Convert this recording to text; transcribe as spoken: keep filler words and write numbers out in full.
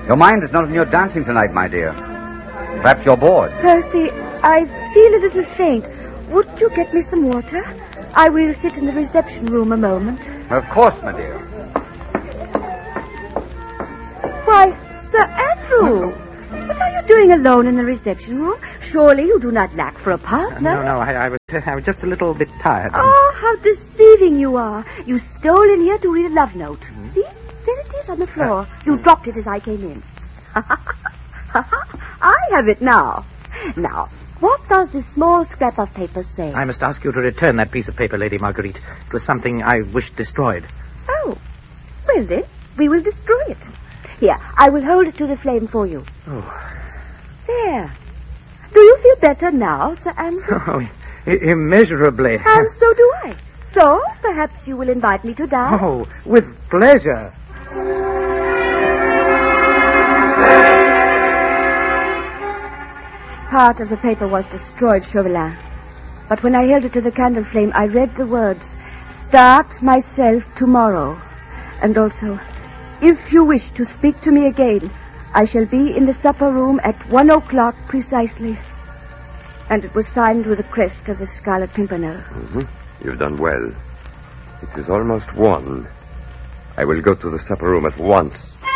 Your mind is not in your dancing tonight, my dear. Perhaps you're bored. Percy, I feel a little faint. Would you get me some water? I will sit in the reception room a moment. Of course, my dear. Why, Sir Andrew, what are you doing alone in the reception room? Surely you do not lack for a partner. No, no, I, I, was, uh, I was just a little bit tired. Oh, how deceiving you are. You stole in here to read a love note. Mm-hmm. See? There it is on the floor. Uh, you dropped it as I came in. I have it now. Now, what does this small scrap of paper say? I must ask you to return that piece of paper, Lady Marguerite. It was something I wished destroyed. Oh, well then, we will destroy it. Here, I will hold it to the flame for you. Oh. There. Do you feel better now, Sir Andrew? Oh, I- immeasurably. And so do I. So, perhaps you will invite me to dance? Oh, with pleasure. Part of the paper was destroyed, Chauvelin. But when I held it to the candle flame, I read the words, "Start myself tomorrow." And also, "If you wish to speak to me again, I shall be in the supper room at one o'clock precisely." And it was signed with the crest of the Scarlet Pimpernel. Mm-hmm. You've done well. It is almost one. I will go to the supper room at once.